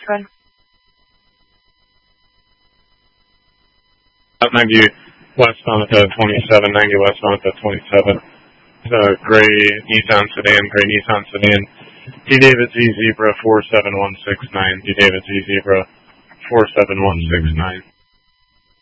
run. Up 90 west on the 27, 90 west on the 27. Gray Nissan sedan. D David Z Zebra 47169. D David Z Zebra 47169.